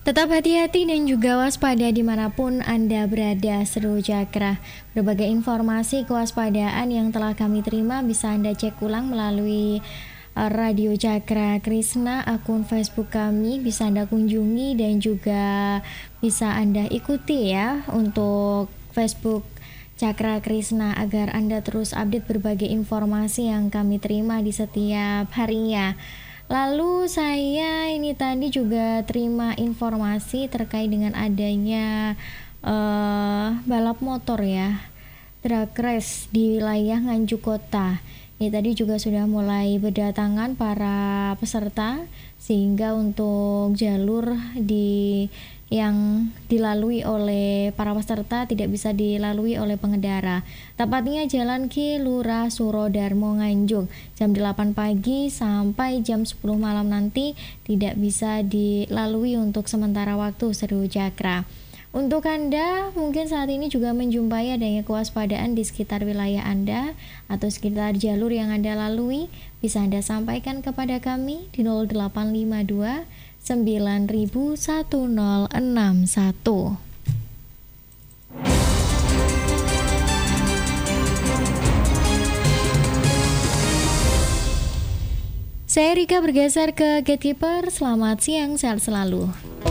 Tetap hati-hati dan juga waspada dimanapun Anda berada, Seru Cakra. Berbagai informasi kewaspadaan yang telah kami terima bisa Anda cek ulang melalui Radio Cakra Krishna, akun Facebook kami bisa Anda kunjungi dan juga bisa Anda ikuti ya untuk Facebook Cakra Krishna agar Anda terus update berbagai informasi yang kami terima di setiap harinya. Lalu saya ini tadi juga terima informasi terkait dengan adanya balap motor ya, drag race di wilayah Nganjuk Kota. Ini tadi juga sudah mulai berdatangan para peserta sehingga untuk jalur yang dilalui oleh para peserta tidak bisa dilalui oleh pengendara. Tepatnya Jalan Ki Lurah Surodarmo Nganjuk jam 8 pagi sampai jam 10 malam nanti tidak bisa dilalui untuk sementara waktu, Seru Cakra. Untuk Anda mungkin saat ini juga menjumpai adanya kewaspadaan di sekitar wilayah Anda atau sekitar jalur yang Anda lalui, bisa Anda sampaikan kepada kami di 0852 901061. Saya Rika bergeser ke Gatekeeper. Selamat siang, sehat selalu.